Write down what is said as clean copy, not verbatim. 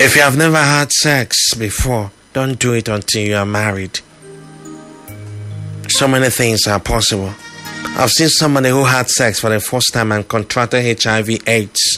If you have never had sex before, don't do it until you are married. So many things are possible. I've seen somebody who had sex for the first time and contracted HIV/AIDS.